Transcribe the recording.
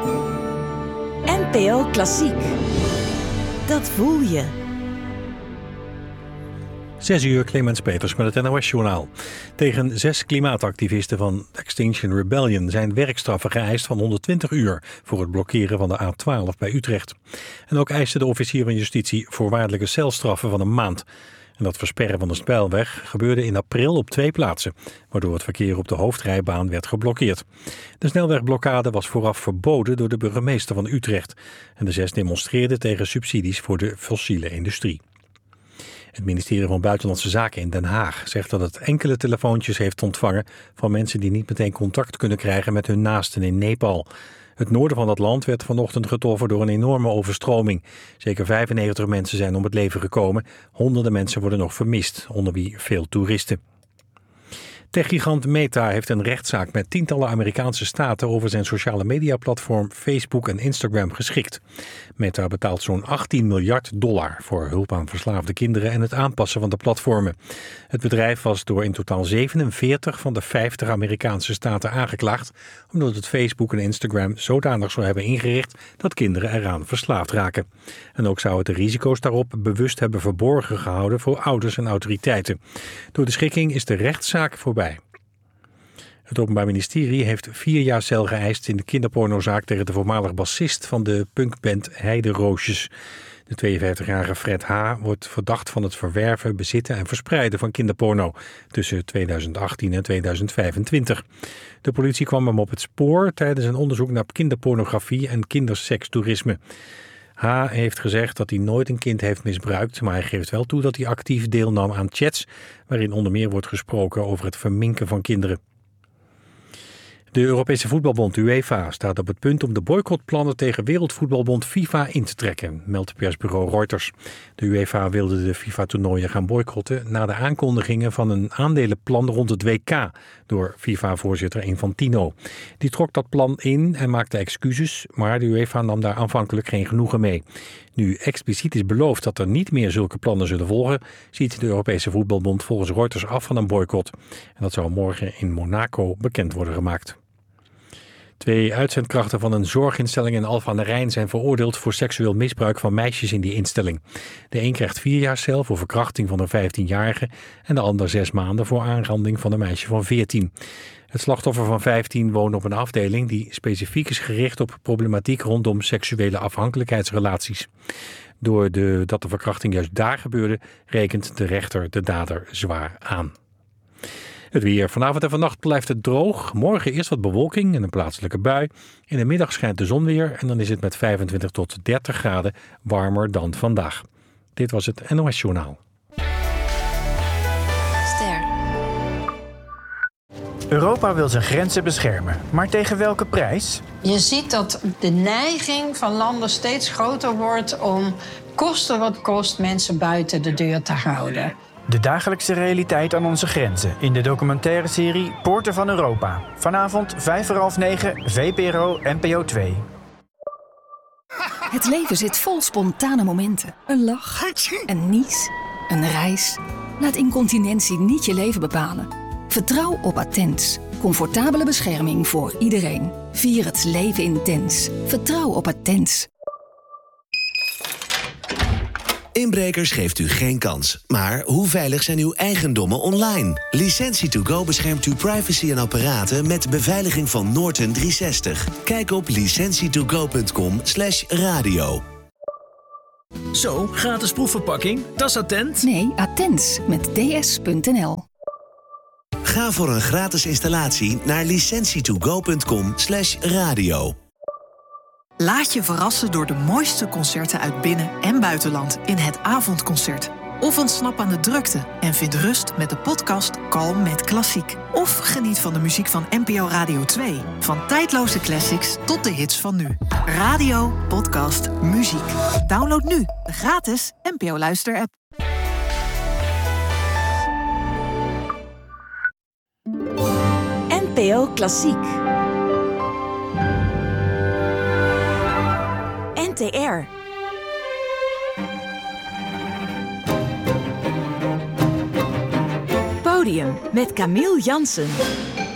NPO Klassiek. Dat voel je. 6 uur, Clemens Peters met het NOS-journaal. Tegen 6 klimaatactivisten van Extinction Rebellion zijn werkstraffen geëist van 120 uur voor het blokkeren van de A12 bij Utrecht. En ook eiste de officier van justitie voorwaardelijke celstraffen van een maand. En dat versperren van de snelweg gebeurde in april op 2 plaatsen, waardoor het verkeer op de hoofdrijbaan werd geblokkeerd. De snelwegblokkade was vooraf verboden door de burgemeester van Utrecht. En de 6 demonstreerden tegen subsidies voor de fossiele industrie. Het ministerie van Buitenlandse Zaken in Den Haag zegt dat het enkele telefoontjes heeft ontvangen van mensen die niet meteen contact kunnen krijgen met hun naasten in Nepal. Het noorden van dat land werd vanochtend getroffen door een enorme overstroming. Zeker 95 mensen zijn om het leven gekomen. Honderden mensen worden nog vermist, onder wie veel toeristen. Techgigant Meta heeft een rechtszaak met tientallen Amerikaanse staten over zijn sociale mediaplatform Facebook en Instagram geschikt. Meta betaalt zo'n $18 miljard voor hulp aan verslaafde kinderen en het aanpassen van de platformen. Het bedrijf was door in totaal 47 van de 50 Amerikaanse staten aangeklaagd, omdat het Facebook en Instagram zodanig zou hebben ingericht dat kinderen eraan verslaafd raken. En ook zou het de risico's daarop bewust hebben verborgen gehouden voor ouders en autoriteiten. Door de schikking is de rechtszaak voorbij. Het Openbaar Ministerie heeft 4 jaar cel geëist in de kinderpornozaak tegen de voormalig bassist van de punkband Heideroosjes. De 52-jarige Fred H. wordt verdacht van het verwerven, bezitten en verspreiden van kinderporno tussen 2018 en 2025. De politie kwam hem op het spoor tijdens een onderzoek naar kinderpornografie en kindersekstoerisme. H. heeft gezegd dat hij nooit een kind heeft misbruikt, maar hij geeft wel toe dat hij actief deelnam aan chats waarin onder meer wordt gesproken over het verminken van kinderen. De Europese voetbalbond UEFA staat op het punt om de boycottplannen tegen wereldvoetbalbond FIFA in te trekken, meldt persbureau Reuters. De UEFA wilde de FIFA-toernooien gaan boycotten na de aankondigingen van een aandelenplan rond het WK door FIFA-voorzitter Infantino. Die trok dat plan in en maakte excuses, maar de UEFA nam daar aanvankelijk geen genoegen mee. Nu expliciet is beloofd dat er niet meer zulke plannen zullen volgen, ziet de Europese voetbalbond volgens Reuters af van een boycott. En dat zou morgen in Monaco bekend worden gemaakt. 2 uitzendkrachten van een zorginstelling in Alphen aan de Rijn zijn veroordeeld voor seksueel misbruik van meisjes in die instelling. De een krijgt 4 jaar cel voor verkrachting van een 15-jarige en de ander 6 maanden voor aanranding van een meisje van 14. Het slachtoffer van 15 woont op een afdeling die specifiek is gericht op problematiek rondom seksuele afhankelijkheidsrelaties. Doordat de verkrachting juist daar gebeurde, rekent de rechter de dader zwaar aan. Het weer. Vanavond en vannacht blijft het droog. Morgen eerst wat bewolking en een plaatselijke bui. In de middag schijnt de zon weer en dan is het met 25 tot 30 graden warmer dan vandaag. Dit was het NOS-journaal. Ster. Europa wil zijn grenzen beschermen, maar tegen welke prijs? Je ziet dat de neiging van landen steeds groter wordt om koste wat kost mensen buiten de deur te houden. De dagelijkse realiteit aan onze grenzen in de documentaire serie Poorten van Europa. Vanavond 9:05, VPRO NPO 2. Het leven zit vol spontane momenten. Een lach, een nies, een reis. Laat incontinentie niet je leven bepalen. Vertrouw op Attens. Comfortabele bescherming voor iedereen. Vier het leven intens. Vertrouw op Attens. Inbrekers geeft u geen kans. Maar hoe veilig zijn uw eigendommen online? Licentie2Go beschermt uw privacy en apparaten met beveiliging van Norton 360. Kijk op licentietogo.com/radio. Zo, gratis proefverpakking. Dat is Attent? Nee, Attens met ds.nl. Ga voor een gratis installatie naar licentietogo.com/radio. Laat je verrassen door de mooiste concerten uit binnen- en buitenland in het avondconcert. Of ontsnap aan de drukte en vind rust met de podcast Kalm met Klassiek. Of geniet van de muziek van NPO Radio 2. Van tijdloze classics tot de hits van nu. Radio, podcast, muziek. Download nu de gratis NPO Luister-app. NPO Klassiek. NTR. Podium met Camille Jansen.